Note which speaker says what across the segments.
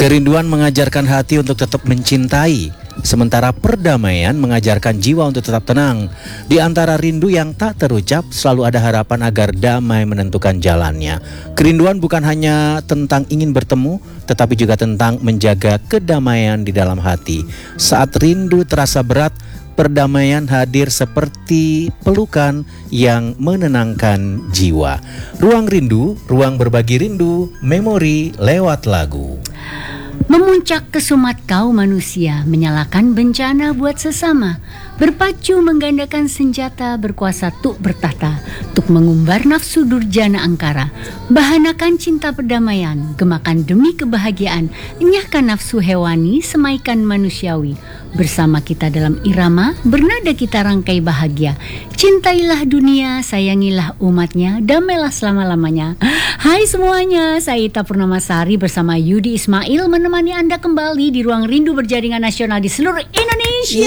Speaker 1: Kerinduan mengajarkan hati untuk tetap mencintai, sementara perdamaian mengajarkan jiwa untuk tetap tenang. Di antara rindu yang tak terucap, selalu ada harapan agar damai menentukan jalannya. Kerinduan bukan hanya tentang ingin bertemu, tetapi juga tentang menjaga kedamaian di dalam hati. Saat rindu terasa berat, perdamaian hadir seperti pelukan yang menenangkan jiwa. Ruang rindu, ruang berbagi rindu, memori lewat lagu.
Speaker 2: Memuncak ke sumat kau manusia, menyalakan bencana buat sesama. Berpacu menggandakan senjata, berkuasa tuk bertahta, tuk mengumbar nafsu durjana angkara. Bahanakan cinta perdamaian, gemakan demi kebahagiaan, enyahkan nafsu hewani, semaikan manusiawi. Bersama kita dalam irama, bernada kita rangkai bahagia. Cintailah dunia, sayangilah umatnya, damailah selama-lamanya. Hai semuanya, saya Ita Purnamasari bersama Yudi Ismail menemani Anda kembali di Ruang Rindu Berjaringan Nasional di seluruh Indonesia.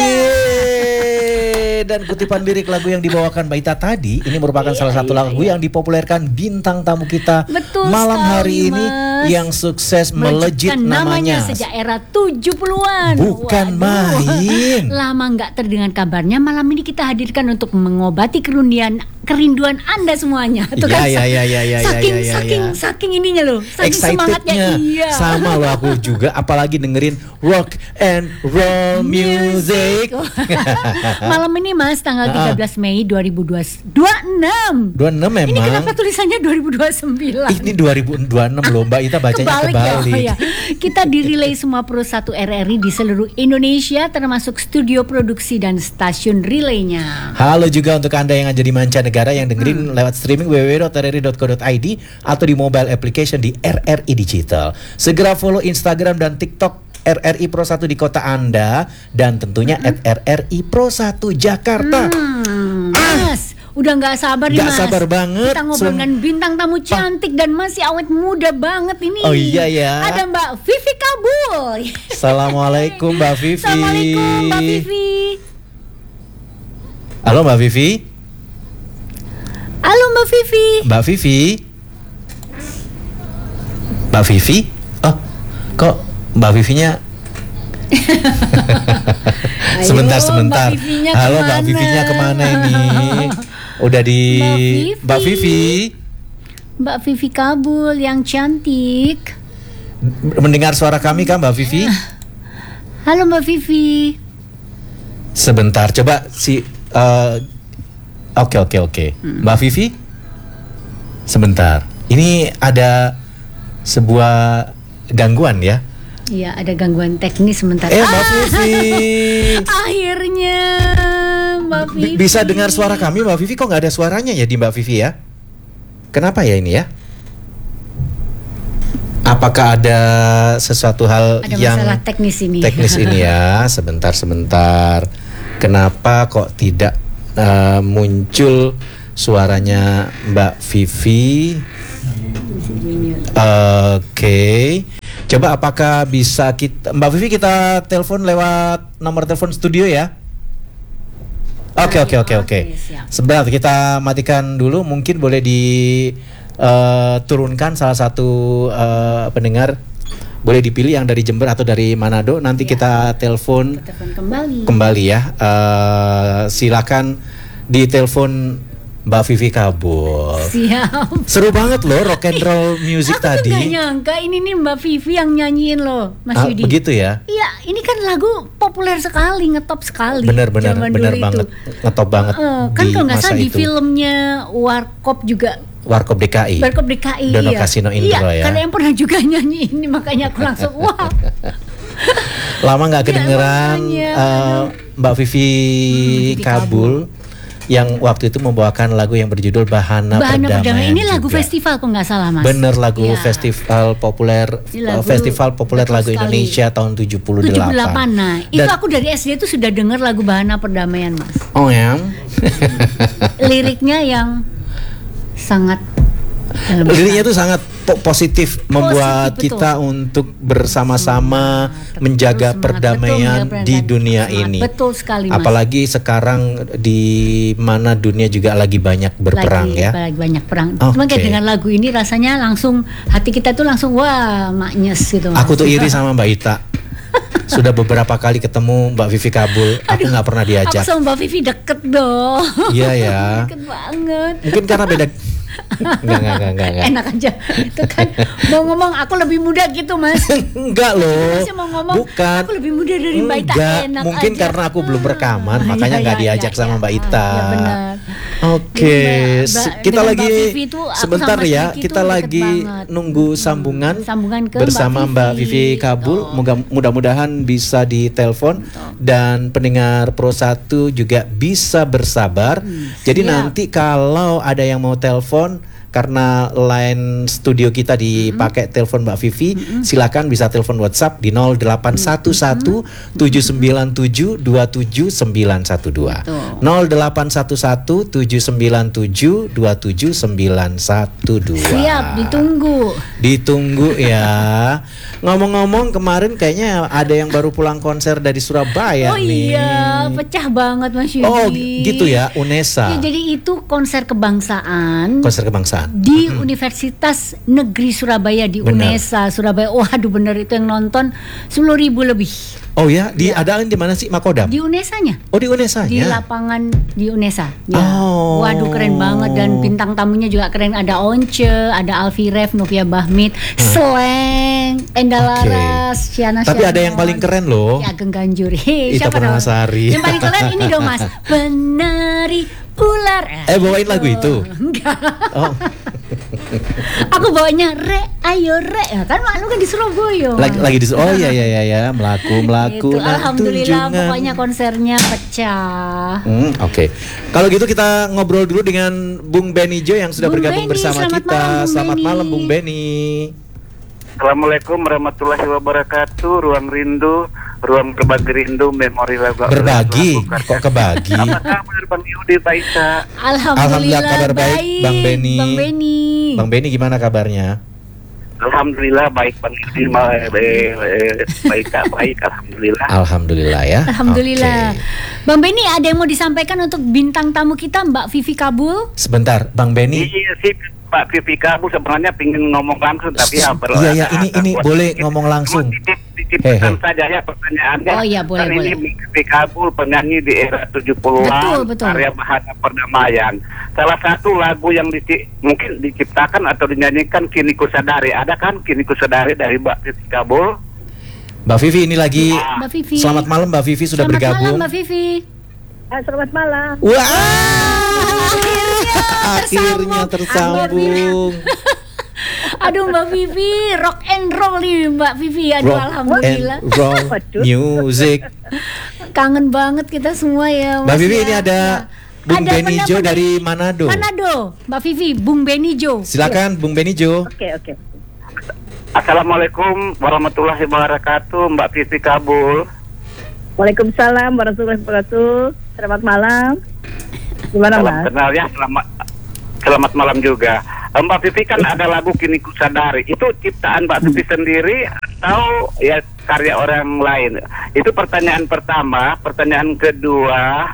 Speaker 1: Yeay. Dan kutipan lirik lagu yang dibawakan Mbak Ita tadi, ini merupakan salah satu lagu yang dipopulerkan bintang tamu kita malam hari ini, yang sukses melejit namanya
Speaker 2: sejak era 70-an.
Speaker 1: Bukan main.
Speaker 2: Lama nggak terdengar kabarnya, malam ini kita hadirkan untuk mengobati kerinduan Anda semuanya. Tuh kan, saking ininya loh, saking semangatnya. Iya.
Speaker 1: Sama loh aku juga, apalagi dengerin rock and roll music.
Speaker 2: Malam ini Mas, tanggal 13 Mei 2026 memang. Ini kenapa tulisannya 2029?
Speaker 1: Ini 2026 loh Mbak Ita, bacanya kebalik.
Speaker 2: Ya. Kita direlay semua Pro 1 RRI di seluruh Indonesia, termasuk studio produksi dan stasiun relaynya.
Speaker 1: Halo juga untuk Anda yang ada di mancanegara yang dengerin lewat streaming www.rri.co.id atau di mobile application di RRI Digital. Segera follow Instagram dan TikTok RRI Pro 1 di kota Anda, dan tentunya @RRI Pro 1 Jakarta.
Speaker 2: Mas, udah nggak sabar nih Mas.
Speaker 1: Nggak sabar banget.
Speaker 2: Kita ngobrol dengan bintang tamu cantik dan masih awet muda banget ini.
Speaker 1: Oh iya ya.
Speaker 2: Ada Mbak Vivi Kabul.
Speaker 1: Assalamualaikum Mbak Vivi.
Speaker 2: Assalamualaikum Mbak Vivi.
Speaker 1: Halo Mbak Vivi.
Speaker 2: Halo Mbak Vivi.
Speaker 1: Mbak Vivi. Mbak Vivi. Oh, kok Mbak Vivinya sebentar. Halo Mbak Vivinya kemana ini? Udah di Mbak Vivi.
Speaker 2: Mbak Vivi Kabul yang cantik.
Speaker 1: Mendengar suara kami kan Mbak Vivi?
Speaker 2: Halo Mbak Vivi.
Speaker 1: Sebentar, coba Oke. Mbak Vivi. Sebentar. Ini ada sebuah gangguan ya?
Speaker 2: Iya, ada gangguan teknis sebentar.
Speaker 1: Mbak Vivi.
Speaker 2: Akhirnya Mbak Vivi.
Speaker 1: Bisa dengar suara kami Mbak Vivi? Kok nggak ada suaranya ya di Mbak Vivi ya? Kenapa ya ini ya? Apakah ada sesuatu hal yang
Speaker 2: masalah teknis ini?
Speaker 1: Teknis ini ya. Sebentar. Kenapa kok tidak muncul suaranya Mbak Vivi? Oke. Coba apakah bisa Mbak Vivi kita telepon lewat nomor telepon studio ya? Oke. Sebentar kita matikan dulu, mungkin boleh diturunkan salah satu pendengar. Boleh dipilih yang dari Jember atau dari Manado. Nanti kita telepon kembali ya. Silakan ditelepon Mbak Vivi Kabul.
Speaker 2: Siap.
Speaker 1: Seru banget loh rock and roll music tadi.
Speaker 2: Aku tuh gak nyangka ini nih Mbak Vivi yang nyanyiin loh, Mas Yudi.
Speaker 1: Begitu ya?
Speaker 2: Iya, ini kan lagu populer sekali, ngetop sekali.
Speaker 1: Bener banget, ngetop banget.
Speaker 2: Kan kalau nggak salah di filmnya Warkop juga.
Speaker 1: Warkop DKI. Dono
Speaker 2: iya.
Speaker 1: Kasino Indro ya.
Speaker 2: Karena yang pernah juga nyanyi ini, makanya aku langsung wah.
Speaker 1: Lama nggak kedengeran Mbak Vivi Kabul yang waktu itu membawakan lagu yang berjudul Bahana Perdamaian.
Speaker 2: Ini lagu festival kok nggak salah Mas.
Speaker 1: Bener, lagu festival populer lagu Indonesia tahun 78.
Speaker 2: Nah, itu aku dari SD itu sudah dengar lagu Bahana Perdamaian Mas.
Speaker 1: Oh ya.
Speaker 2: Liriknya yang sangat
Speaker 1: liriknya tuh sangat positif membuat
Speaker 2: Positif,
Speaker 1: kita untuk bersama-sama menjaga
Speaker 2: Semangat,
Speaker 1: perdamaian
Speaker 2: betul,
Speaker 1: di
Speaker 2: menjaga
Speaker 1: dunia
Speaker 2: semangat.
Speaker 1: ini.
Speaker 2: Betul sekali, Mas.
Speaker 1: Apalagi sekarang di mana dunia juga lagi banyak berperang ya.
Speaker 2: Lagi banyak perang.
Speaker 1: Oke.
Speaker 2: Cuma kayak dengan lagu ini rasanya langsung hati kita tuh langsung wah maknyes gitu. Mas.
Speaker 1: Aku tuh iri sama Mbak Ita. Sudah beberapa kali ketemu Mbak Vivi Kabul, aku nggak pernah
Speaker 2: Aku
Speaker 1: diajak.
Speaker 2: sama Mbak Vivi deket dong.
Speaker 1: Iya ya.
Speaker 2: Deket banget.
Speaker 1: Mungkin karena beda. Enggak.
Speaker 2: Enak aja. Itu kan mau ngomong aku lebih muda gitu, Mas.
Speaker 1: Enggak loh.
Speaker 2: Masih mau ngomong
Speaker 1: Bukan.
Speaker 2: aku lebih muda dari Mbak Ita.
Speaker 1: Enggak.
Speaker 2: Enak
Speaker 1: Mungkin
Speaker 2: aja.
Speaker 1: karena aku belum rekaman, makanya nggak diajak sama Mbak Ita.
Speaker 2: Iya benar.
Speaker 1: Oke, kita
Speaker 2: dengan
Speaker 1: lagi
Speaker 2: Mbak Vivi tuh, aku
Speaker 1: sebentar
Speaker 2: sama
Speaker 1: ya,
Speaker 2: Vicky
Speaker 1: kita
Speaker 2: tuh deket
Speaker 1: lagi
Speaker 2: banget.
Speaker 1: nunggu sambungan
Speaker 2: Sambungan ke
Speaker 1: bersama Mbak Vivi Kabul. Mudah-mudahan bisa ditelepon dan pendengar Pro 1 juga bisa bersabar. Jadi
Speaker 2: siap.
Speaker 1: nanti kalau ada yang mau telepon karena line studio kita dipakai telepon Mbak Vivi, silakan bisa telepon WhatsApp di 0811 797 27912. 0811 797 27912.
Speaker 2: Siap,
Speaker 1: Ditunggu ya. Ngomong-ngomong kemarin kayaknya ada yang baru pulang konser dari Surabaya
Speaker 2: Oh
Speaker 1: nih.
Speaker 2: iya, pecah banget Mas Yudi.
Speaker 1: Oh gitu ya, UNESA.
Speaker 2: Ya, jadi itu konser kebangsaan
Speaker 1: Konser kebangsaan.
Speaker 2: di Universitas Negeri Surabaya di
Speaker 1: Benar.
Speaker 2: UNESA Surabaya. Waduh bener itu yang nonton 10.000 lebih.
Speaker 1: Oh ya, diadain di mana sih, Makodam?
Speaker 2: Di UNESA-nya.
Speaker 1: Oh di UNESA-nya.
Speaker 2: Di lapangan di UNESA. Ya.
Speaker 1: Oh.
Speaker 2: Waduh keren banget dan bintang tamunya juga keren. Ada Once, ada Alfi Ref, Novia Bahmit, Sleng, Enda
Speaker 1: Oke.
Speaker 2: Laras, Syana
Speaker 1: Tapi ada
Speaker 2: Syanon.
Speaker 1: yang paling keren loh.
Speaker 2: Ya Ageng Ganjur.
Speaker 1: Ita
Speaker 2: Siapa dong?
Speaker 1: Purnamasari.
Speaker 2: Yang paling keren ini dong Mas. Penari ular.
Speaker 1: Bawain lagu itu.
Speaker 2: Enggak.
Speaker 1: Oh,
Speaker 2: Aku bawanya ayo ya kan malu kan di Surabaya.
Speaker 1: lagi di. Oh iya ya, melaku
Speaker 2: Itu,
Speaker 1: nah,
Speaker 2: alhamdulillah
Speaker 1: tunjungan.
Speaker 2: pokoknya konsernya pecah.
Speaker 1: Oke. Kalau gitu kita ngobrol dulu dengan Bung Benijo yang sudah
Speaker 2: Bung
Speaker 1: bergabung
Speaker 2: Beni,
Speaker 1: bersama
Speaker 2: selamat
Speaker 1: kita.
Speaker 2: malam, Bung
Speaker 1: Selamat
Speaker 2: Beni.
Speaker 1: malam Bung Beni.
Speaker 3: Assalamualaikum warahmatullahi wabarakatuh. Ruang rindu, ruang berbagi rindu, memori lagu.
Speaker 1: Berbagi, kok kebagi?
Speaker 3: Apa kabar Bang Yudi, Pak Isa?
Speaker 2: Alhamdulillah
Speaker 1: kabar baik, Bang Beni.
Speaker 2: Bang Beni.
Speaker 1: Bang Beni gimana kabarnya?
Speaker 3: Alhamdulillah baik Bang Yudi, baik, alhamdulillah.
Speaker 1: Alhamdulillah ya.
Speaker 2: Alhamdulillah.
Speaker 1: Oke.
Speaker 2: Bang Beni ada yang mau disampaikan untuk bintang tamu kita Mbak Vivi Kabul?
Speaker 1: Sebentar, Bang Beni.
Speaker 3: Iya sih Pak Vivi Kabu sebenarnya pingin ngomong langsung tapi ya
Speaker 1: Iya, ini boleh ngomong langsung.
Speaker 3: Titipkan saja ya pertanyaannya.
Speaker 2: Oh iya, boleh,
Speaker 3: Kan
Speaker 2: boleh.
Speaker 3: ini Vivi Kabul penyanyi di era 70-an,
Speaker 2: Betul.
Speaker 3: karya bahasa perdamaian. Salah satu lagu yang mungkin diciptakan atau dinyanyikan Kini Ku Sadari. Ada kan Kini Ku Sadari dari Mbak Vivi Kabul?
Speaker 1: Mbak Vivi ini lagi.
Speaker 2: Mbak Vivi.
Speaker 1: Selamat malam Mbak Vivi sudah
Speaker 2: Selamat
Speaker 1: bergabung.
Speaker 2: malam Mbak Vivi.
Speaker 4: Selamat malam.
Speaker 1: Wah,
Speaker 2: Akhirnya
Speaker 1: akhirnya tersambung.
Speaker 2: Aduh Mbak Vivi, rock and roll nih Mbak Vivi. Aduh
Speaker 1: Rock
Speaker 2: alhamdulillah.
Speaker 1: and roll music.
Speaker 2: Kangen banget kita semua ya
Speaker 1: Mbak
Speaker 2: Mas
Speaker 1: Vivi
Speaker 2: ya.
Speaker 1: ini ada Bung
Speaker 2: Ada
Speaker 1: Benijo
Speaker 2: pendapat
Speaker 1: dari Manado.
Speaker 2: Manado, Mbak Vivi, Bung Benijo.
Speaker 1: Silakan Bung Benijo.
Speaker 4: Oke.
Speaker 3: Assalamualaikum warahmatullahi wabarakatuh, Mbak Vivi Kabul.
Speaker 4: Waalaikumsalam warahmatullahi wabarakatuh. Selamat malam. Gimana
Speaker 3: Salam
Speaker 4: Mas?
Speaker 3: kenal ya, selamat malam juga. Mbak Vivi kan ada lagu Kini Ku Sadari. Itu ciptaan Mbak Vivi sendiri atau ya karya orang lain? Itu pertanyaan pertama. Pertanyaan kedua,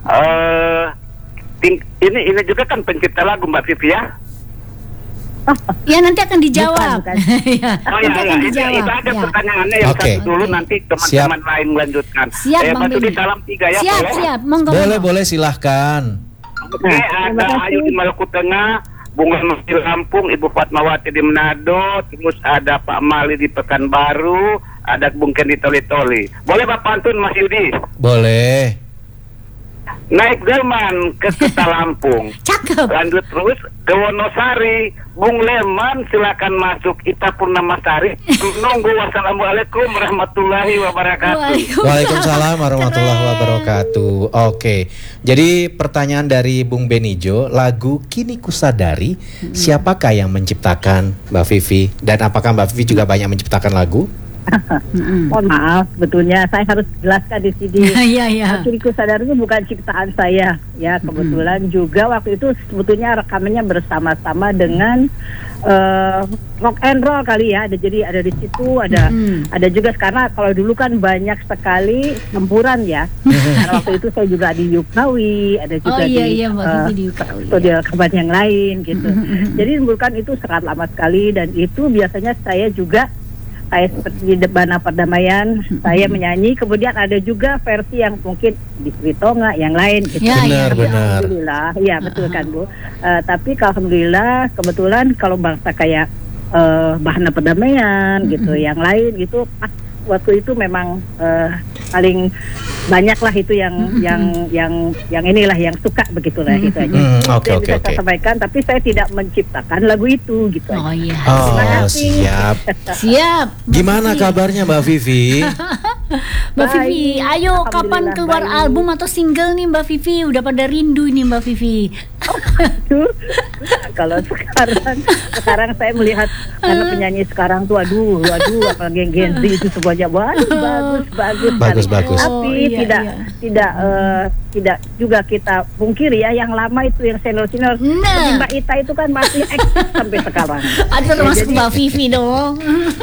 Speaker 3: ini juga kan pencipta lagu Mbak Vivi ya?
Speaker 2: Ya nanti akan dijawab.
Speaker 4: Bukan.
Speaker 2: Ya,
Speaker 3: Oh
Speaker 2: nanti akan
Speaker 3: itu
Speaker 2: dijawab.
Speaker 3: ada
Speaker 2: Ya.
Speaker 3: pertanyaannya yang
Speaker 1: Oke.
Speaker 3: satu dulu, nanti teman-teman lain melanjutkan.
Speaker 2: Siap, Bang
Speaker 3: Mas Yudi,
Speaker 2: Beni.
Speaker 3: salam 3 ya.
Speaker 2: Siap,
Speaker 3: boleh?
Speaker 2: siap. Monggo.
Speaker 1: Boleh silahkan.
Speaker 3: Oke,
Speaker 4: terima
Speaker 3: ada
Speaker 4: kasih.
Speaker 3: Ayu di Maluku Tengah, Bunga di Lampung, Ibu Fatmawati di Manado, terus ada Pak Mali di Pekanbaru, ada Bung Ken di Toli-Toli. Boleh Pak Pantun Mas Yudi?
Speaker 1: Boleh.
Speaker 3: Naik delman ke Kota Lampung.
Speaker 2: Cakep.
Speaker 3: Lanjut terus ke Wonosari, Bung Leman silakan masuk. Ita Purnamasari menunggu. Wassalamualaikum warahmatullahi wabarakatuh.
Speaker 1: Waalaikumsalam warahmatullahi
Speaker 2: Keren.
Speaker 1: wabarakatuh. Oke, jadi pertanyaan dari Bung Benijo, lagu Kini Ku Sadari, siapakah yang menciptakan Mbak Vivi? Dan apakah Mbak Vivi juga banyak menciptakan lagu?
Speaker 4: Mohon maaf, sebetulnya saya harus jelaskan di sini.
Speaker 2: Iya, iya.
Speaker 4: Kiniku Sadar itu bukan ciptaan saya, ya. Kebetulan juga waktu itu sebetulnya rekamannya bersama-sama dengan rock and roll kali ya. Jadi ada di situ, ada juga karena kalau dulu kan banyak sekali campuran ya. Karena waktu itu saya juga di Yukawi, ada juga di studio rekaman yang lain gitu. Jadi bukan itu sangat lama sekali, dan itu biasanya saya seperti di Bana Perdamaian, saya menyanyi. Kemudian ada juga versi yang mungkin di Sritonga yang lain gitu.
Speaker 1: Benar.
Speaker 4: Alhamdulillah, ya betul kan Bu. Tapi alhamdulillah kebetulan kalau bangsa kayak Bahana Perdamaian gitu, yang lain gitu, waktu itu memang paling banyak lah itu yang inilah yang suka begitulah itu aja.
Speaker 1: Oke.
Speaker 4: Saya sampaikan, tapi saya tidak menciptakan lagu itu gitu.
Speaker 2: Oh iya.
Speaker 4: Terima kasih.
Speaker 2: Siap.
Speaker 1: Gimana kabarnya Mbak Vivi?
Speaker 2: Mbak Vivi, ayo kapan keluar album atau single nih Mbak Vivi? Udah pada rindu ini Mbak Vivi.
Speaker 4: Kalau sekarang saya melihat karena penyanyi sekarang tuh aduh apalagi yang Gen Z itu semuanya bagus. Tapi tidak juga kita pungkiri ya, yang lama itu yang senior seperti Mbak Ita itu kan masih eksis sampai sekarang.
Speaker 2: Ada termasuk Mbak Vivi dong.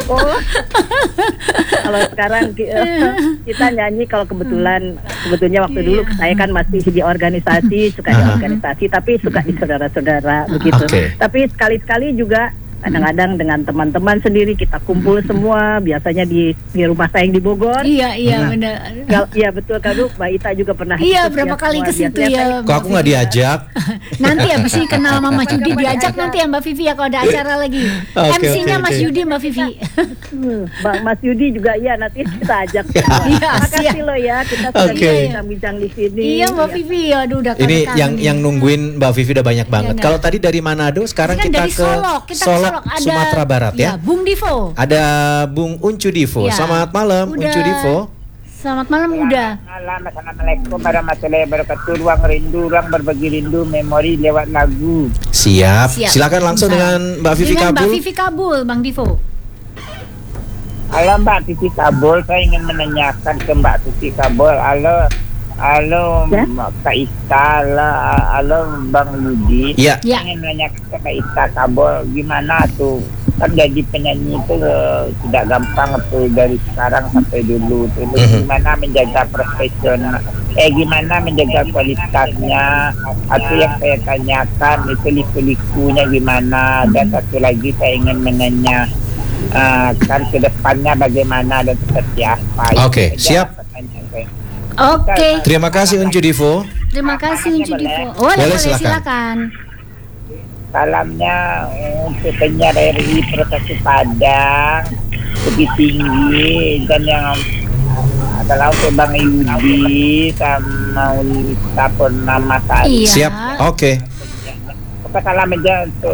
Speaker 4: Kalau sekarang kita nyanyi, kalau sebetulnya waktu dulu saya kan masih di organisasi, suka di organisasi, tapi suka di saudara-saudara begitu. Tapi sekali-sekali juga kadang-kadang dengan teman-teman sendiri kita kumpul semua, biasanya di rumah saya yang di Bogor.
Speaker 2: Iya benar.
Speaker 4: Iya betul kan, Mbak Ita juga pernah.
Speaker 2: Iya, berapa kali ke situ ya.
Speaker 1: Kok aku nggak diajak?
Speaker 2: Nanti ya pasti kenal sama Mas Yudi, diajak nanti ya Mbak Vivi ya kalau ada acara lagi. MC-nya Mas Yudi, Mbak Vivi.
Speaker 4: Mas Yudi juga iya, nanti kita ajak. Makasih lo ya, kita sudah bincang-bincang di sini.
Speaker 2: Iya Mbak Vivi, aduh udah.
Speaker 1: Ini yang nungguin Mbak Vivi udah banyak banget. Kalau tadi dari Manado, sekarang kita ke Solok. Sumatera Barat ya.
Speaker 2: Bung Divo.
Speaker 1: Ada Bung Uncu Divo. Selamat malam Uncu Divo.
Speaker 2: Selamat malam udah.
Speaker 5: Assalamualaikum warahmatullahi wabarakatuh. Ruang rindu, ruang berbagi rindu, memori lewat lagu.
Speaker 1: Siap. Silakan langsung dengan Mbak Vivi Kabul.
Speaker 2: Mbak Vivi Kabul, Bang Divo.
Speaker 5: Halo Mbak Vivi Kabul, saya ingin menanyakan ke Mbak Vivi Kabul. Halo Kak Ita, halo Bang Yudi.
Speaker 1: Iya.
Speaker 5: Ingin menanyakan ke Kak Ita Kabul, gimana tuh? Kan jadi penyanyi itu tidak gampang tuh dari sekarang sampai dulu tuh. Gimana menjaga profesional? Gimana menjaga kualitasnya? Atau yang saya tanyakan itu liku-likunya gimana? Dan satu lagi saya ingin menanya kan ke depannya bagaimana dan seperti apa?
Speaker 1: Oke, siap.
Speaker 2: Oke.
Speaker 1: Terima kasih Uncu Divo.
Speaker 2: Terima kasih Uncu Divo. Boleh silakan.
Speaker 5: Salamnya untuk penyiar RRI Provinsi Padang lebih tinggi, dan yang adalah untuk Bang Yudi sama Ulita Purnama tadi.
Speaker 1: Siap. Oke.
Speaker 5: Salam aja untuk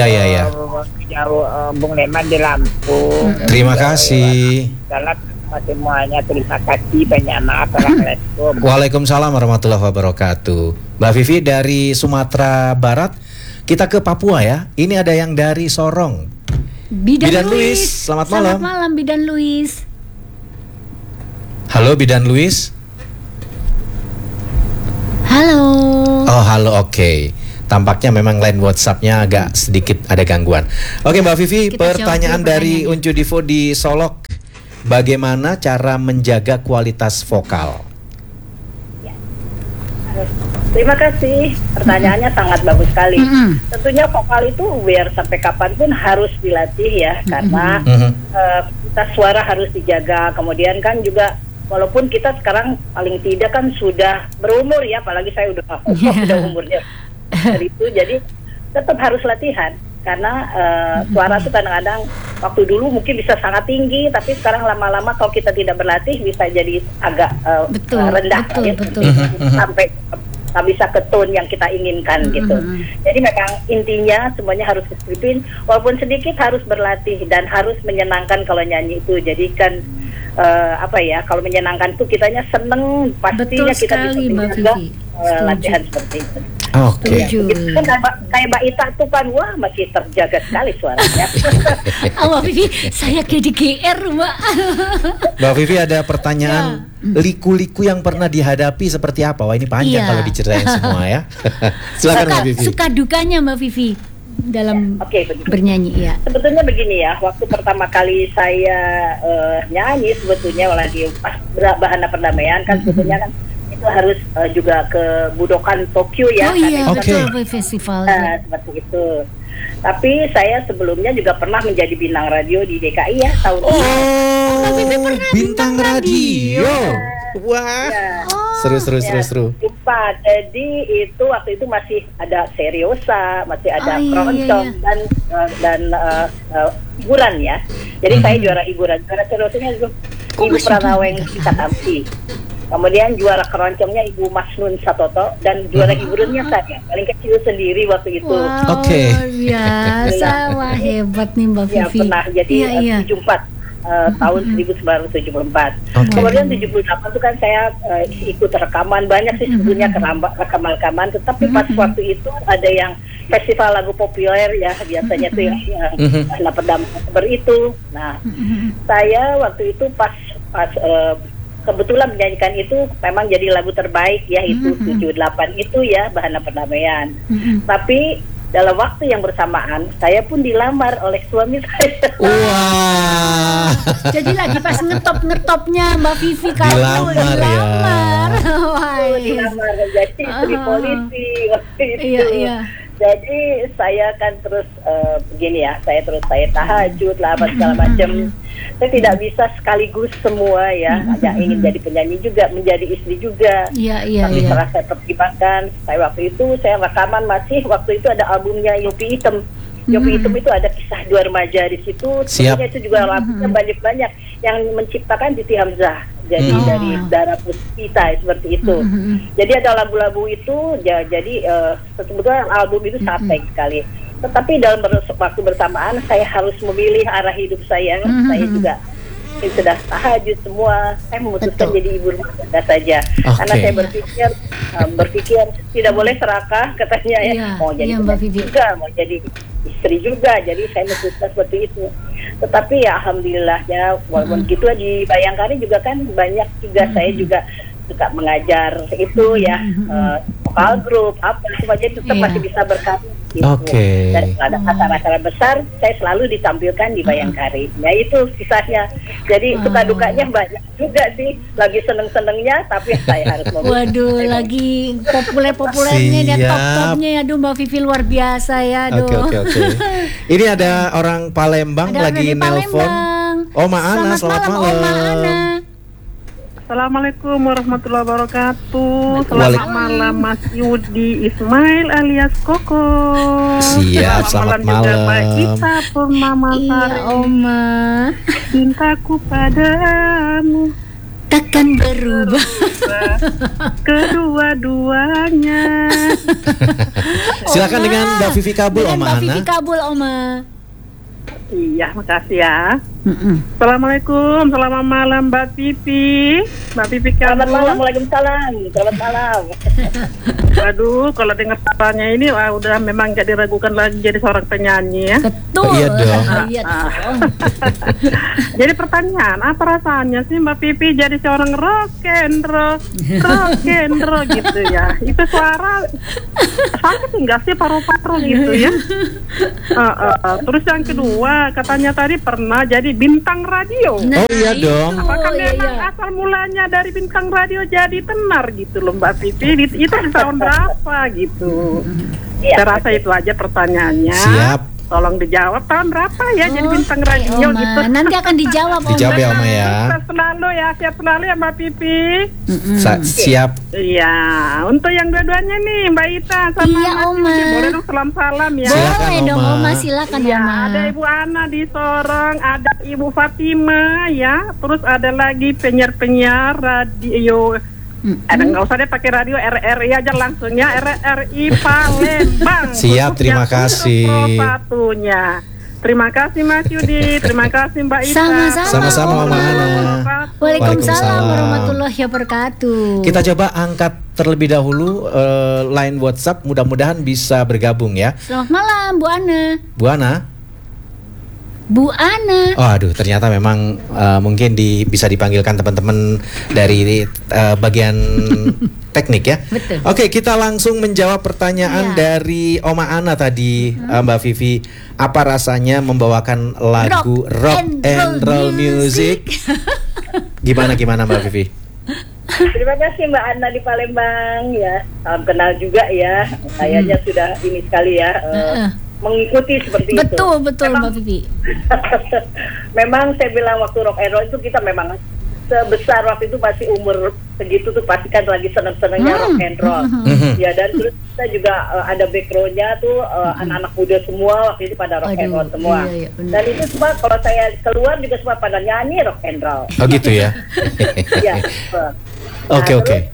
Speaker 5: Bung Leman di Lampung.
Speaker 1: Terima kasih.
Speaker 5: Salam semuanya, terima kasih, banyak maaf. Assalamualaikum.
Speaker 1: Waalaikumsalam warahmatullahi wabarakatuh. Mbak Vivi dari Sumatera Barat, kita ke Papua ya. Ini ada yang dari Sorong. Bidan Luis. Selamat malam.
Speaker 2: Selamat malam Bidan Luis.
Speaker 1: Halo Bidan Luis.
Speaker 2: Halo.
Speaker 1: Oh halo, oke. Tampaknya memang line WhatsApp-nya agak sedikit ada gangguan. Oke Mbak Vivi, pertanyaan dari Uncu Divo di Solok. Bagaimana cara menjaga kualitas vokal?
Speaker 4: Terima kasih, pertanyaannya sangat bagus sekali. Tentunya vokal itu biar sampai kapanpun harus dilatih ya, karena kita suara harus dijaga. Kemudian kan juga walaupun kita sekarang paling tidak kan sudah berumur ya, apalagi saya udah umurnya dari itu, jadi tetap harus latihan. Karena suara itu kadang-kadang waktu dulu mungkin bisa sangat tinggi, tapi sekarang lama-lama kalau kita tidak berlatih bisa jadi agak rendah, sampai tak bisa ke tone yang kita inginkan gitu. Jadi memang intinya semuanya harus disiplin, walaupun sedikit harus berlatih dan harus menyenangkan kalau nyanyi itu. Jadi kan kalau menyenangkan tuh kitanya seneng, pastinya kita bisa juga latihan seperti itu.
Speaker 1: Oke.
Speaker 2: Setuju.
Speaker 4: Kan kayak Mbak Ita tuh kan, wah masih terjaga sekali suaranya.
Speaker 2: Mbak Vivi, saya kayak di GR, Mbak.
Speaker 1: Mbak Vivi ada pertanyaan liku-liku yang pernah dihadapi seperti apa? Wah ini panjang
Speaker 2: Iya.
Speaker 1: kalau diceritain semua ya. Silakan Mbak Vivi.
Speaker 2: Suka dukanya Mbak Vivi dalam
Speaker 4: Oke, begitu.
Speaker 2: bernyanyi ya.
Speaker 4: Sebetulnya begini ya, waktu pertama kali saya nyanyi sebetulnya lagi pas Bahana Perdamaian kan sebetulnya kan itu harus juga ke Budokan Tokyo ya.
Speaker 2: Oh iya,
Speaker 1: Oke.
Speaker 2: betul festival.
Speaker 4: Seperti itu. Tapi saya sebelumnya juga pernah menjadi bintang radio di DKI ya tahun ini.
Speaker 1: Oh, bintang radio. Wah.
Speaker 4: Ya.
Speaker 1: Seru.
Speaker 4: Lupa. Jadi itu waktu itu masih ada seriosa, masih ada keroncong dan hiburan ya. Jadi saya juara hiburan. Juara seriosanya itu Ibu Pranaweng kita Tamsi. Kemudian juara keroncongnya Ibu Masnun Satoto dan juara hiburannya saya paling kecil sendiri waktu itu.
Speaker 2: Wow,
Speaker 1: Oke.
Speaker 2: luar biasa. Wah, hebat nih Mbak
Speaker 4: Ya
Speaker 2: Vivi.
Speaker 4: pernah jadi 74 tahun 1974. Kemudian 78 itu kan saya ikut rekaman banyak sih sebetulnya rekaman-rekaman. Tetapi pas waktu itu ada yang festival lagu populer ya biasanya tuh yang Perdamaian itu. Nah saya waktu itu pas kebetulan menyanyikan itu memang jadi lagu terbaik ya itu 78 itu ya Bahana Perdamaian. Tapi dalam waktu yang bersamaan saya pun dilamar oleh suami saya.
Speaker 1: Wah.
Speaker 2: Jadi lagi pas ngetopnya Mbak Vivi kamu
Speaker 1: Dilamar ya.
Speaker 2: Wah,
Speaker 4: Dilamar jadi istri polisi waktu itu.
Speaker 2: Iya.
Speaker 4: Jadi saya kan terus begini ya, saya tahajud lah apa segala macam. Saya tidak bisa sekaligus semua ya. Yang ingin jadi penyanyi juga, menjadi istri juga.
Speaker 2: Iya.
Speaker 4: Tapi setelah saya pertimbangkan, saya waktu itu saya rekaman masih waktu itu ada albumnya Yopi Hitam. Yopi Hitam itu ada kisah dua remaja di situ. Sebenarnya itu juga lagunya banyak yang menciptakan Titi Hamzah. Jadi dari Dara Puspita seperti itu. Jadi ada lagu-lagu itu jadi sebetulnya album itu sangat baik sekali. Tetapi dalam waktu bersamaan saya harus memilih arah hidup saya. Saya juga sudah tahajud semua. Saya memutuskan jadi ibu rumah tangga saja. Karena saya berpikir tidak boleh serakah katanya ya. Mau jadi juga, mau jadi istri juga. Jadi saya memutuskan seperti itu. Tetapi ya alhamdulillahnya walaupun gitu di Bayangkari juga kan banyak juga saya juga suka mengajar itu ya vokal grup apa semuanya tetap masih bisa berkarya gitu. Dan ada acara-acara besar saya selalu ditampilkan di Bayangkari. Ya itu kisahnya. Jadi suka dukanya banyak juga sih. Lagi seneng-senengnya tapi saya harus
Speaker 2: Waduh, lagi populernya dan top-topnya ya. Aduh Mbak Vivi luar biasa ya.
Speaker 1: Oke. Ini ada orang Palembang lagi nelpon. Oma Ana, selamat malam.
Speaker 6: Assalamualaikum warahmatullahi wabarakatuh. Selamat malam Mas Yudi Ismail alias Koko.
Speaker 1: Siap, selamat malam.
Speaker 6: Juga Mbak Ita Purnama Sari.
Speaker 2: Iya Oma.
Speaker 6: Cintaku padamu
Speaker 2: takkan berubah.
Speaker 6: Kedua-duanya.
Speaker 1: Silakan dengan Mbak Vivi Kabul, Oma Ana.
Speaker 2: Mbak Vivi Kabul, Oma.
Speaker 6: Iya, makasih ya. Assalamualaikum, selamat malam Mbak Vivi. Mbak Vivi Kabul.
Speaker 4: Selamat malam, waalaikumsalam. Selamat malam.
Speaker 6: Aduh, kalau dengar suaranya ini udah memang gak diragukan lagi jadi seorang penyanyi ya.
Speaker 2: Betul.
Speaker 1: Iya dong.
Speaker 2: Iya dong.
Speaker 6: Jadi pertanyaan, apa rasanya sih Mbak Vivi jadi seorang rock and roll gitu ya? Itu suara sakit enggak sih paru-paru gitu ya? Terus yang kedua, katanya tadi pernah jadi bintang radio.
Speaker 1: Oh iya dong.
Speaker 6: Apakah memang asal mulanya dari bintang radio jadi tenar gitu loh Mbak Vivi? Itu di tahun berapa gitu? Saya rasa itu aja pertanyaannya.
Speaker 1: Siap.
Speaker 6: Tolong dijawab tahun berapa ya jadi bintang radio
Speaker 2: Oma.
Speaker 6: gitu.
Speaker 2: Nanti akan dijawab Oma.
Speaker 1: Dijawab ya Oma ya.
Speaker 6: Sehat selalu ya Mbak Pipi.
Speaker 1: Siap.
Speaker 6: Iya, untuk yang dua-duanya nih Mbak Ita sama
Speaker 2: Iya,
Speaker 6: Mas
Speaker 2: Oma.
Speaker 6: Yudi, boleh dong salam-salam ya.
Speaker 1: Silakan,
Speaker 2: Boleh dong
Speaker 1: Oma.
Speaker 2: Oma, silakan
Speaker 6: Iya,
Speaker 2: Oma.
Speaker 6: ada Ibu Ana di Sorong, ada Ibu Fatima ya, terus ada lagi penyiar-penyiar radio. Ada nggak usah deh pakai radio RRI aja langsung ya, RRI Palembang.
Speaker 1: Siap, terima
Speaker 6: Khususnya
Speaker 1: kasih.
Speaker 6: Pro satunya. Terima kasih Mas Yudi, terima kasih Mbak Ita.
Speaker 1: Sama-sama Mama Ana.
Speaker 2: Waalaikumsalam warahmatullahi wabarakatuh.
Speaker 1: Kita coba angkat terlebih dahulu line WhatsApp, mudah-mudahan bisa bergabung ya.
Speaker 2: Selamat malam Bu Ana.
Speaker 1: Bu Ana.
Speaker 2: Bu Ana.
Speaker 1: Oh aduh, ternyata memang mungkin bisa dipanggilkan teman-teman dari bagian teknik ya.
Speaker 2: Betul.
Speaker 1: Oke, kita langsung menjawab pertanyaan dari Oma Ana tadi, Mbak Vivi. Apa rasanya membawakan lagu rock and roll music? Gimana Mbak Vivi?
Speaker 4: Terima kasih Mbak Ana di Palembang ya. Salam kenal juga ya. Kayaknya sudah ini sekali ya. Mengikuti seperti itu.
Speaker 2: Betul memang, Mbak Vivi.
Speaker 4: Memang saya bilang waktu rock and roll itu kita memang sebesar waktu itu masih umur segitu tuh pasti kan lagi seneng-senengnya rock and roll. Ya dan terus kita juga ada backgroundnya tuh anak-anak muda semua waktu itu pada rock and roll semua.
Speaker 2: Iya,
Speaker 4: dan itu semua kalau saya keluar juga semua pada nyanyi rock and roll.
Speaker 1: Oh gitu ya.
Speaker 4: Iya.
Speaker 1: Oke.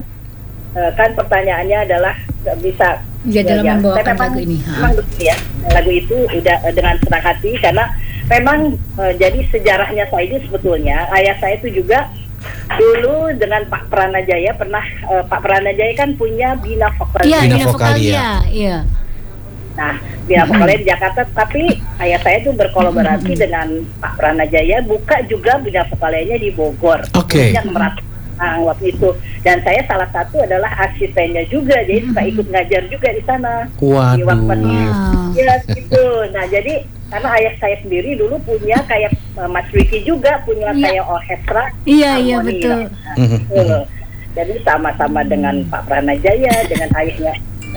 Speaker 4: Kan pertanyaannya adalah bisa
Speaker 2: dalam membawakan lagu ini.
Speaker 4: Memang ya, lagu itu udah dengan senang hati karena memang jadi sejarahnya saya itu sebetulnya ayah saya itu juga dulu dengan Pak Pranajaya pernah Pak Pranajaya kan punya Bina Vokalia.
Speaker 2: Iya, Bina Vokalia. Iya.
Speaker 4: Nah, Bina Vokalia di Jakarta, tapi ayah saya itu berkolaborasi dengan Pak Pranajaya buka juga Bina Vokalianya di Bogor.
Speaker 1: Oke.
Speaker 4: Waktu itu dan saya salah satu adalah asistennya juga, jadi suka ikut ngajar juga di sana.
Speaker 1: Waduh.
Speaker 4: Ya gitu. Nah jadi karena ayah saya sendiri dulu punya kayak Mas Ricky juga punya kayak orkestra.
Speaker 2: Iya betul.
Speaker 4: Jadi sama-sama dengan Pak Pranajaya dengan ayahnya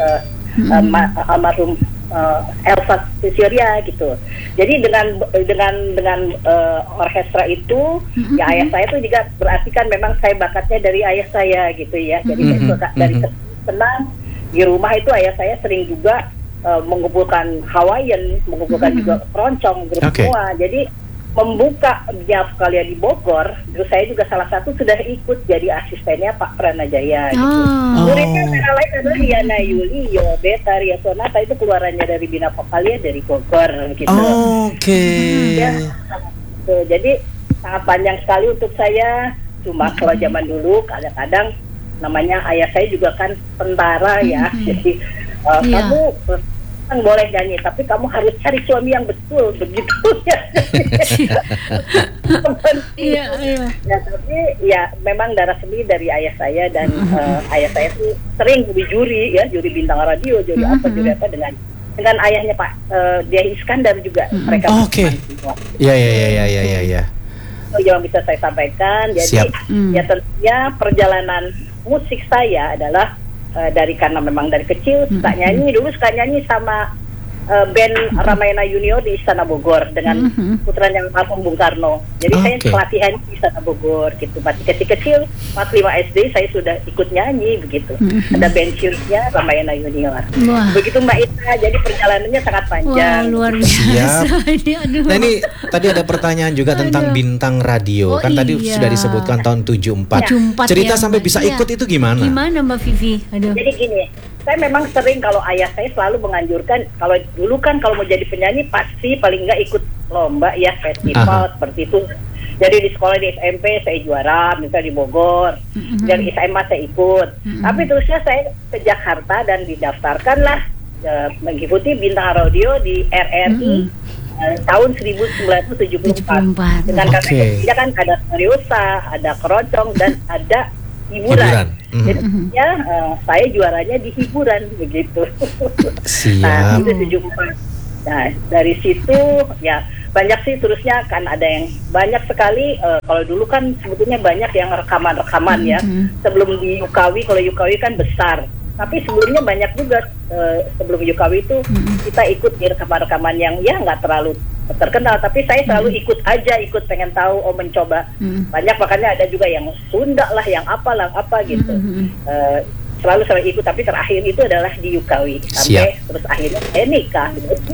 Speaker 4: almarhum Elsa Surya gitu. Jadi dengan orkestra itu ya ayah saya tuh juga berarti kan memang saya bakatnya dari ayah saya gitu ya. Jadi saya suka dari senang di rumah itu ayah saya sering juga mengumpulkan Hawaiian, mengumpulkan juga keroncong grup semua. Jadi membuka Bina Vokalia di Bogor, terus saya juga salah satu sudah ikut jadi asistennya Pak Pranajaya gitu. Muridnya antara lain adalah Yana Yuli, Beta, Ria Sonata itu keluarannya dari Bina Vokalia dari Bogor gitu. Ya, jadi sangat panjang sekali untuk saya. Cuma kalau zaman dulu kadang-kadang namanya ayah saya juga kan tentara ya, jadi kamu kan boleh nyanyi, tapi kamu harus cari suami yang betul begitu ya. Iya. Ya tapi ya memang darah seni dari ayah saya dan ayah saya tuh sering jadi juri ya, juri bintang radio, juri apa dengan ayahnya Pak Dia Iskandar juga mereka.
Speaker 1: Oke. Ya.
Speaker 4: Itu yang bisa saya sampaikan. Jadi ya tentunya perjalanan musik saya adalah karena memang dari kecil suka nyanyi sama band Ramayana Junior di Istana Bogor dengan putranya almarhum Bung Karno. Jadi saya pelatihan di Istana Bogor gitu. Masih kecil 4-5 SD saya sudah ikut nyanyi begitu. Ada band cheersnya Ramayana Junior. Begitu Mbak Ita. Jadi perjalanannya sangat panjang.
Speaker 2: Wah, luar biasa.
Speaker 1: Nah ini tadi ada pertanyaan juga tentang bintang radio. Kan tadi sudah disebutkan tahun 74. Cerita sampai bisa ikut itu gimana?
Speaker 2: Gimana Mbak Vivi?
Speaker 4: Jadi gini, saya memang sering kalau ayah saya selalu menganjurkan kalau dulu kan kalau mau jadi penyanyi pasti paling nggak ikut lomba ya, festival seperti itu. Jadi di sekolah di SMP saya juara, misalnya di Bogor, dari SMA saya ikut. Tapi terusnya saya ke Jakarta dan didaftarkanlah mengikuti bintang radio di RRI tahun 1974. Dengan kata kan ada seriosa, ada keroncong dan ada hiburan. Jadi saya juaranya di hiburan begitu. Nah, itu 74. Nah, dari situ ya banyak sih terusnya kan ada yang banyak sekali kalau dulu kan sebetulnya banyak yang rekaman-rekaman ya. Sebelum di Yukawi, kalau Yukawi kan besar. Tapi sebelumnya banyak juga sebelum Yukawi itu kita ikut di rekaman-rekaman yang ya nggak terlalu terkenal, tapi saya selalu ikut pengen tahu, mencoba banyak, makanya ada juga yang Sunda lah, yang apa gitu. Selalu ikut, tapi terakhir itu adalah di Yukawi sampai terus akhirnya saya nikah.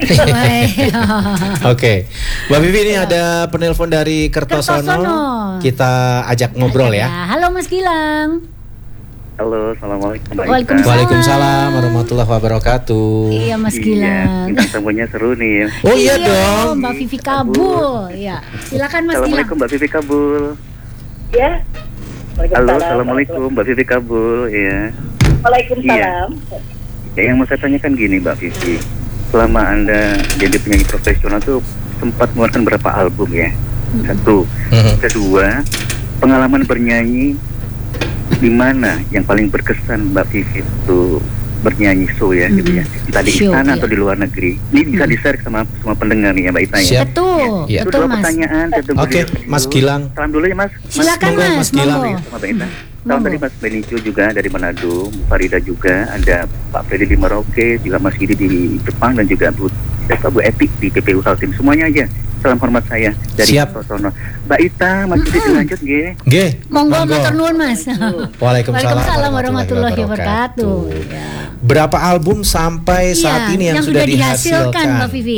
Speaker 1: Oke, Mbak Vivi ini ada penelpon dari Kertosono. Kita ajak ngobrol ya.
Speaker 2: Halo Mas Gilang.
Speaker 3: Halo, assalamualaikum. Mbak Ita.
Speaker 2: Waalaikumsalam.
Speaker 1: Waalaikumsalam warahmatullahi wabarakatuh.
Speaker 2: Iya Mas Gilang.
Speaker 3: Kita temunya seru nih ya.
Speaker 1: Oh iya dong.
Speaker 2: Mbak Vivi Kabul. Ya, silakan Mas Gilang.
Speaker 3: Assalamualaikum Mbak Vivi Kabul.
Speaker 4: Ya.
Speaker 3: Halo, assalamualaikum Mbak Vivi Kabul. Ya.
Speaker 4: Waalaikumsalam.
Speaker 3: Ya, yang mau saya tanyakan gini Mbak Vivi. Selama Anda jadi penyanyi profesional tuh sempat mengeluarkan berapa album ya? Satu. Kedua, pengalaman bernyanyi di mana yang paling berkesan Mbak Vivi itu bernyanyi show ya gitu ya, entah di
Speaker 2: Show,
Speaker 3: istana
Speaker 2: iya.
Speaker 3: atau di luar negeri. Ini bisa di-share sama semua pendengar nih ya Mbak Ita ya.
Speaker 1: Siap.
Speaker 2: Betul,
Speaker 1: Iya.
Speaker 3: Itu
Speaker 2: betul
Speaker 3: dua
Speaker 2: Mas.
Speaker 3: pertanyaan.
Speaker 1: Oke, Mas Gilang.
Speaker 3: Salam dulu ya Mas.
Speaker 2: Silakan
Speaker 1: Monggo,
Speaker 2: Mas,
Speaker 1: Mas Gilang.
Speaker 2: monggo.
Speaker 3: Sama Mbak Ita. Salam
Speaker 2: Monggo.
Speaker 3: tadi Mas Benicio juga dari Manado, Bu Farida juga, ada Pak Freddy di Merauke, juga Mas Gidi di Jepang, dan juga Bu Epi di PPU Kaltim. Semuanya aja. Salam hormat saya dari
Speaker 1: Siap.
Speaker 3: Sosono. Mbak Ita, Mas Gidi dilanjut nggih.
Speaker 1: Nggih.
Speaker 2: Monggo matur nuwun Mas.
Speaker 1: Waalaikumsalam
Speaker 2: warahmatullahi wabarakatuh. Ya.
Speaker 1: Berapa album sampai saat
Speaker 2: Iya,
Speaker 1: ini yang sudah dihasilkan?
Speaker 2: Mbak Vivi?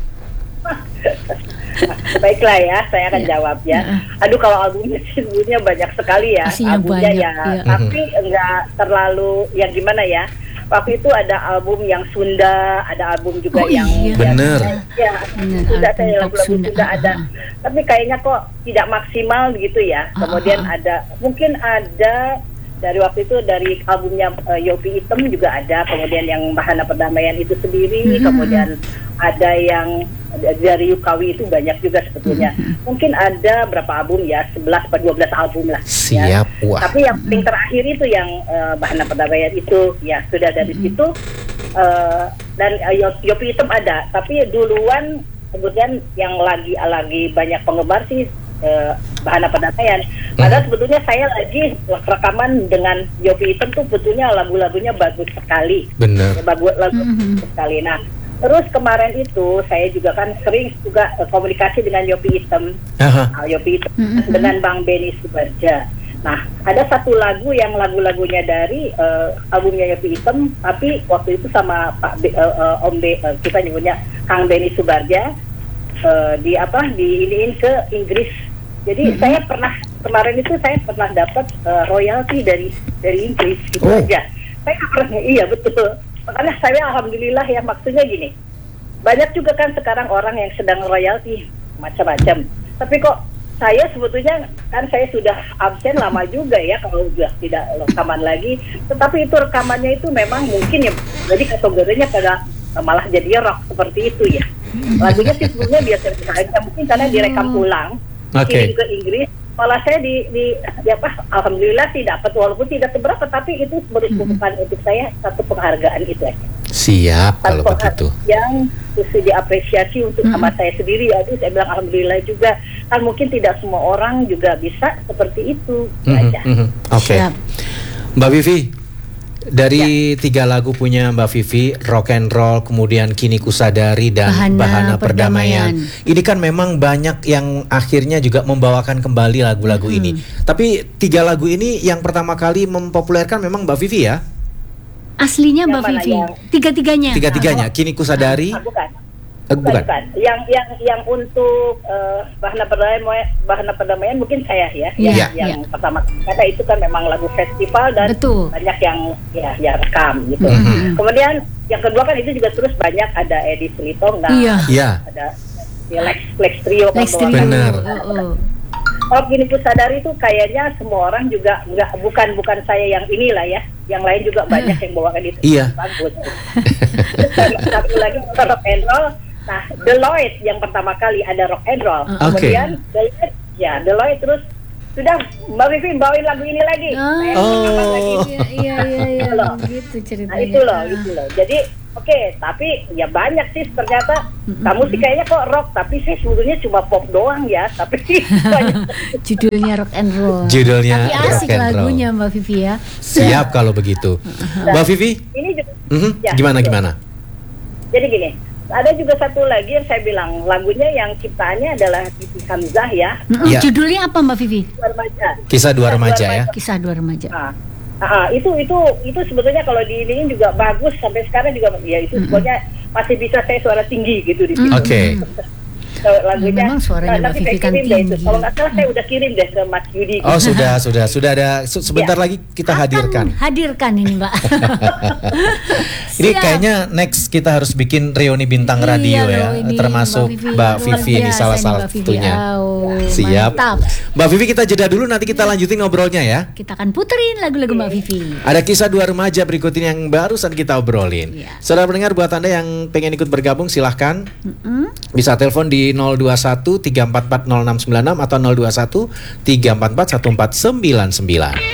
Speaker 4: Baiklah ya, saya akan jawab ya. Aduh, kalau albumnya sih sebenarnya banyak sekali ya.
Speaker 2: Pastinya
Speaker 4: Albumnya
Speaker 2: banyak,
Speaker 4: ya,
Speaker 2: iya.
Speaker 4: tapi enggak terlalu yang gimana ya. Waktu itu ada album yang Sunda, ada album juga
Speaker 2: Oh,
Speaker 4: yang
Speaker 2: iya.
Speaker 1: Bener.
Speaker 4: Ya,
Speaker 2: Bener,
Speaker 4: Sunda,
Speaker 2: album
Speaker 4: saya
Speaker 2: pop
Speaker 4: lagu-lagu
Speaker 2: Sunda.
Speaker 4: Sunda ada. Tapi kayaknya kok tidak maksimal gitu ya. Kemudian ada, mungkin ada dari waktu itu dari albumnya Yopi Item juga ada, kemudian yang Bahana Perdamaian itu sendiri, kemudian ada yang dari Yukawi itu banyak juga sebetulnya. Mungkin ada berapa album ya, 11 atau 12 album lah. Ya.
Speaker 1: Siap. Wah.
Speaker 4: Tapi yang paling terakhir itu yang Bahana Perdamaian itu ya sudah dari situ, dan Yopi Item ada, tapi duluan kemudian yang lagi banyak penggemar sih Bahana Perdamaian. Padahal sebetulnya saya lagi rekaman dengan Yopi Item tuh sebetulnya lagu-lagunya bagus sekali.
Speaker 1: Bener.
Speaker 4: Bagus sekali. Nah, terus kemarin itu saya juga kan sering juga komunikasi dengan Yopi Item. Yopi Item dengan Bang Benny Subarja. Nah, ada satu lagu yang lagu-lagunya dari albumnya Yopi Item, tapi waktu itu sama Pak kita nyebutnya Kang Benny Subarja diiniin ke Inggris. Jadi saya kemarin itu saya pernah dapat royalti dari Inggris gitu aja. Saya nggak pernah, iya betul. Makanya saya alhamdulillah ya, maksudnya gini, banyak juga kan sekarang orang yang sedang royalti macam-macam. Tapi kok saya sebetulnya kan saya sudah absen lama juga ya kalau sudah tidak rekaman lagi. Tetapi itu rekamannya itu memang mungkin ya, jadi kategorinya pada malah jadi rock seperti itu ya. Lagunya sih sebetulnya biasa-biasa aja, mungkin karena direkam ulang. Kirim ke Inggris, malah saya alhamdulillah sih dapat, walaupun tidak seberapa, tapi itu merupakan untuk saya satu penghargaan itu aja.
Speaker 1: Siap kalau begitu.
Speaker 4: Yang mesti diapresiasi untuk sama saya sendiri, aduh saya bilang alhamdulillah juga, kan mungkin tidak semua orang juga bisa seperti itu.
Speaker 1: Oke. Mbak Vivi, dari 3 lagu punya Mbak Vivi, Rock and Roll, kemudian Kini Kusadari, dan Bahana Perdamaian. Ini kan memang banyak yang akhirnya juga membawakan kembali lagu-lagu ini. Tapi 3 lagu ini yang pertama kali mempopulerkan memang Mbak Vivi ya?
Speaker 2: Aslinya Mbak Vivi? Tiga-tiganya?
Speaker 1: Tiga-tiganya, Kini Kusadari?
Speaker 4: Bukan. Yang untuk Bahana Perdamaian mungkin saya ya, yang pertama, karena itu kan memang lagu festival dan banyak yang ya rekam gitu. Kemudian yang kedua kan itu juga terus banyak ada Edi Silitonga, ada Lex Trio.
Speaker 1: Benar.
Speaker 4: Kalau Kini Kusadari itu kayaknya semua orang juga bukan saya yang inilah ya, yang lain juga banyak yang bawakan itu. Bagus. Satu lagi rock and roll. Nah, Deloitte yang pertama kali ada rock and roll. Kemudian Deloitte terus sudah Mbak Vivi bawain lagu ini lagi.
Speaker 2: Iya, gitu ceritanya.
Speaker 4: Nah, itu loh. Jadi tapi ya banyak sih ternyata. Kamu sih kayaknya kok rock, tapi saya sebetulnya cuma pop doang ya. Tapi
Speaker 2: judulnya rock and roll.
Speaker 1: Judulnya
Speaker 2: tapi asik
Speaker 1: rock and
Speaker 2: lagunya Mbak Vivi ya.
Speaker 1: Siap kalau begitu. Mbak Vivi,
Speaker 4: ini juga,
Speaker 1: gimana?
Speaker 4: Jadi gini, ada juga satu lagi yang saya bilang lagunya yang ciptaannya adalah Titi Hamzah ya.
Speaker 2: Judulnya apa Mbak Vivi?
Speaker 1: Kisah Dua Remaja ya.
Speaker 2: Kisah Dua Remaja.
Speaker 4: Itu sebetulnya kalau diiniin juga bagus, sampai sekarang juga ya itu pokoknya masih bisa saya suara tinggi gitu di sini. lagunya.
Speaker 2: Memang suaranya Mbak
Speaker 4: Nanti
Speaker 2: Vivi
Speaker 4: saya
Speaker 2: kan
Speaker 4: kirim deh itu.
Speaker 2: tinggi.
Speaker 4: Kalau nggak salah saya udah kirim deh ke Mas Yudi.
Speaker 1: Oh sudah ada sebentar lagi kita hadirkan.
Speaker 2: Hadirkan ini Mbak.
Speaker 1: Ini
Speaker 2: Siap.
Speaker 1: kayaknya next kita harus bikin reuni bintang radio
Speaker 2: Iya
Speaker 1: ya,
Speaker 2: loh, ini
Speaker 1: termasuk Mbak
Speaker 2: luar
Speaker 1: Vivi ini
Speaker 2: biasa
Speaker 1: salah
Speaker 2: nih, Mbak Vivi.
Speaker 1: satunya.
Speaker 2: Oh,
Speaker 1: Siap.
Speaker 2: mantap.
Speaker 1: Mbak Vivi kita jeda dulu, nanti kita lanjutin ngobrolnya ya.
Speaker 2: Kita akan puterin lagu-lagu Mbak Vivi.
Speaker 1: Ada kisah dua remaja berikut ini yang barusan kita obrolin.
Speaker 2: Iya.
Speaker 1: Saudara pendengar, buat Anda yang pengen ikut bergabung silahkan. Bisa telepon di 021 344 0696 atau 021 344 1499.